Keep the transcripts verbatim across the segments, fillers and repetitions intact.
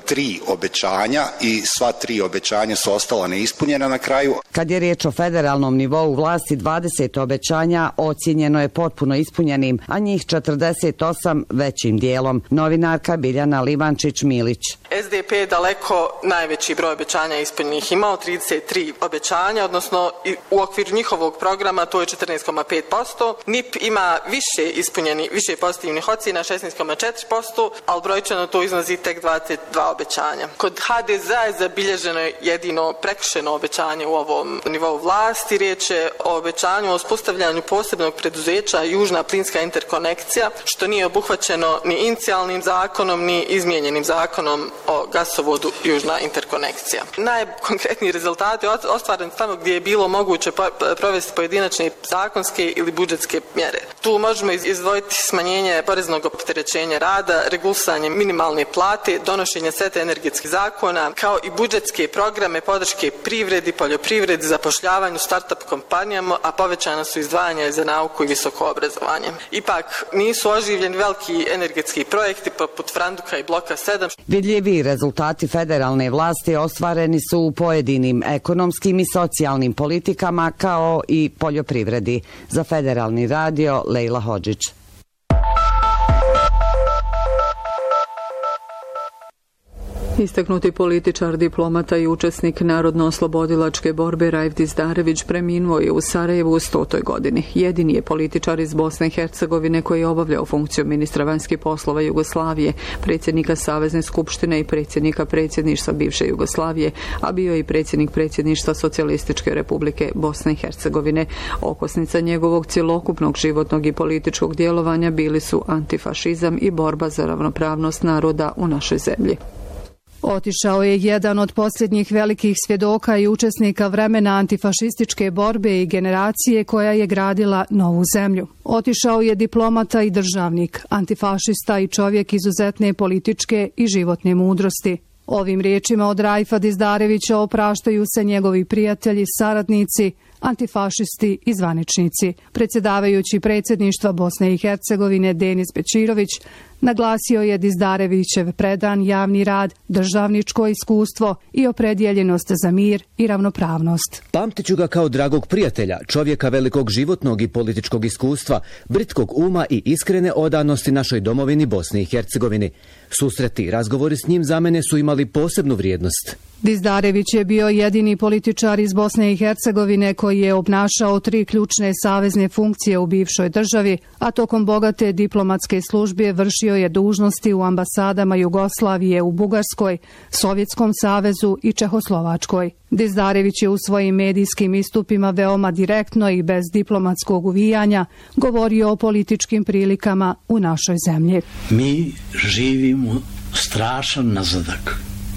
tri obećanja i sva tri obećanja su ostala neispunjena na kraju. Kad je riječ o federalnom nivou vlasti, dvadeset obećanja ocijenjeno je potpuno ispunjenim, a njih četrdeset osam većim dijelom. Novinarka Biljana Livančić-Milić. S D P je daleko najveći broj obećanja ispunjenih imao, trideset tri obećanja, odnosno u okviru njihovog programa to je četrnaest zarez pet posto. N I P ima više ispunjeni, više pozitivnih ocjena, šesnaest zarez četiri posto, ali brojčano to iznosi tek dvadeset dva obećanja. Kod H D Z je zabilježeno jedino prekršeno obećanje u ovom nivou vlasti. Riječ je o obećanju o uspostavljanju posebnog preduzeća Južna plinska interkonekcija, što nije obuhvaćeno ni inicijalnim zakonom, ni izmijenjenim zakonom o gasovodu Južna interkonekcija. Najkonkretniji rezultati ostvareni tamo gdje je bilo moguće provesti pojedinačne zakonske ili budžetske mjere. Tu možemo izdvojiti smanjenje poreznog opterećenja rada, regulisanje minimalne plate, donošenje seta energetskih zakona, kao i budžetske programe podrške privredi, poljoprivredi, zapošljavanju, start-up kompanijama, a povećana su izdvajanja za nauku i visoko obrazovanje. Ipak nisu oživljeni veliki energetski projekti poput Franduka i Bloka sedam. Vidljivi rezultati federalne vlasti ostvareni su u pojedinim ekonomskim i socijalnim politikama kao i poljoprivredi. Za Federalni radio, Lejla Hodžić. Istaknuti političar, diplomata i učesnik narodno-oslobodilačke borbe Raif Dizdarević preminuo je u Sarajevu u stotoj godini. Jedini je političar iz Bosne i Hercegovine koji je obavljao funkciju ministra vanjskih poslova Jugoslavije, predsjednika Savezne skupštine i predsjednika predsjedništva bivše Jugoslavije, a bio je i predsjednik predsjedništva Socijalističke republike Bosne i Hercegovine. Okosnica njegovog cjelokupnog životnog i političkog djelovanja bili su antifašizam i borba za ravnopravnost naroda u našoj zemlji. Otišao je jedan od posljednjih velikih svjedoka i učesnika vremena antifašističke borbe i generacije koja je gradila novu zemlju. Otišao je diplomata i državnik, antifašista i čovjek izuzetne političke i životne mudrosti. Ovim riječima od Raifa Dizdarevića opraštaju se njegovi prijatelji, saradnici, antifašisti i zvaničnici. Predsjedavajući predsjedništva Bosne i Hercegovine Denis Bećirović naglasio je Dizdarevićev predan javni rad, državničko iskustvo i opredjeljenost za mir i ravnopravnost. Pamtit ću ga kao dragog prijatelja, čovjeka velikog životnog i političkog iskustva, britkog uma i iskrene odanosti našoj domovini Bosni i Hercegovini. Susreti i razgovori s njim za mene su imali posebnu vrijednost. Dizdarević je bio jedini političar iz Bosne i Hercegovine koji je obnašao tri ključne savezne funkcije u bivšoj državi, a tokom bogate diplomatske službe vršio je dužnosti u ambasadama Jugoslavije u Bugarskoj, Sovjetskom savezu i Čehoslovačkoj. Dizdarević je u svojim medijskim istupima veoma direktno i bez diplomatskog uvijanja govorio o političkim prilikama u našoj zemlji. Mi živimo strašan nazadak.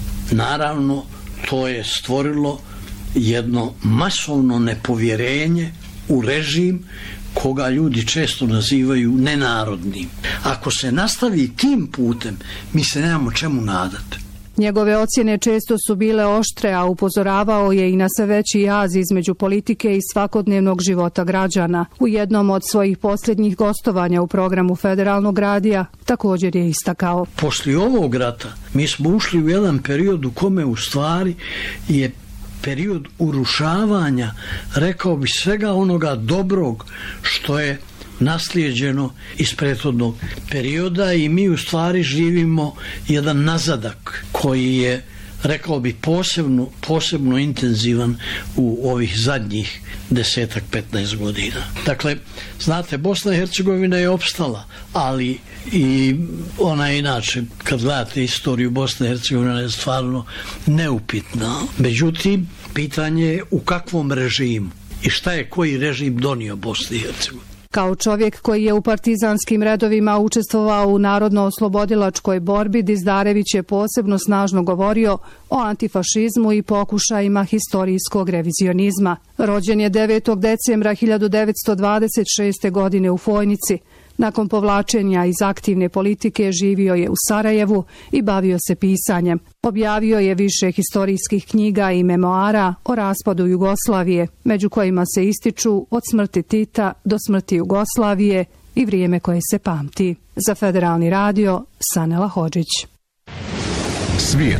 Naravno, to je stvorilo jedno masovno nepovjerenje u režim koga ljudi često nazivaju nenarodnim. Ako se nastavi tim putem, mi se nemamo čemu nadati. Njegove ocjene često su bile oštre, a upozoravao je i na sve veći jaz između politike i svakodnevnog života građana. U jednom od svojih posljednjih gostovanja u programu Federalnog radija također je istakao: poslije ovog rata mi smo ušli u jedan period u kome u stvari je period urušavanja, rekao bi, svega onoga dobrog što je naslijeđeno iz prethodnog perioda i mi u stvari živimo jedan nazadak koji je, rekao bi, posebno, posebno intenzivan u ovih zadnjih desetak, petnaest godina. Dakle, znate, Bosna i Hercegovina je opstala, ali i ona inače, kad gledate istoriju Bosne i Hercegovine, je stvarno neupitna. Međutim, pitanje je u kakvom režimu i šta je koji režim donio Bosni i Hercegovini. Kao čovjek koji je u partizanskim redovima učestvovao u narodno-oslobodilačkoj borbi, Dizdarević je posebno snažno govorio o antifašizmu i pokušajima historijskog revizionizma. Rođen je devetog decembra hiljadu devetsto dvadeset šeste. godine u Fojnici. Nakon povlačenja iz aktivne politike živio je u Sarajevu i bavio se pisanjem. Objavio je više historijskih knjiga i memoara o raspadu Jugoslavije, među kojima se ističu Od smrti Tita do smrti Jugoslavije i Vrijeme koje se pamti. Za Federalni radio, Sanela Hodžić. Svijet